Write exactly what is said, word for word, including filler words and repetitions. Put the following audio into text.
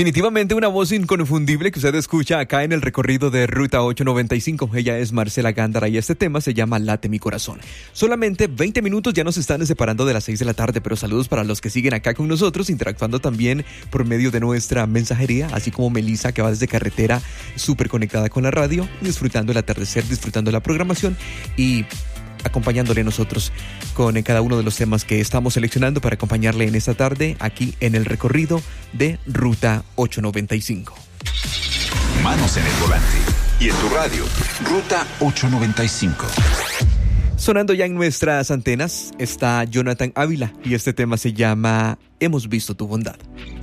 Definitivamente una voz inconfundible que usted escucha acá en el recorrido de Ruta ochocientos noventa y cinco. Ella es Marcela Gándara y este tema se llama Late mi corazón. Solamente veinte minutos ya nos están separando de las seis de la tarde, pero saludos para los que siguen acá con nosotros, interactuando también por medio de nuestra mensajería, así como Melissa, que va desde carretera, súper conectada con la radio, disfrutando el atardecer, disfrutando la programación y acompañándole nosotros con cada uno de los temas que estamos seleccionando para acompañarle en esta tarde aquí en el recorrido de Ruta ochocientos noventa y cinco. Manos en el volante y en tu radio, Ruta ochocientos noventa y cinco. Sonando ya en nuestras antenas está Jonathan Ávila y este tema se llama Hemos visto tu bondad.